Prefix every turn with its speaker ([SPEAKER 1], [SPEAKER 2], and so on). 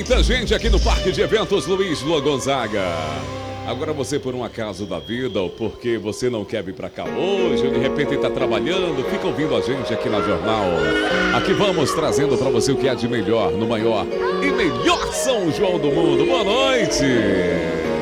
[SPEAKER 1] muita gente aqui no Parque de Eventos Luiz Lua Gonzaga. Agora você, por um acaso da vida, ou porque você não quer vir pra cá hoje, ou de repente está trabalhando, fica ouvindo a gente aqui na Jornal. Aqui vamos trazendo para você o que há de melhor no maior e melhor São João do mundo. Boa noite!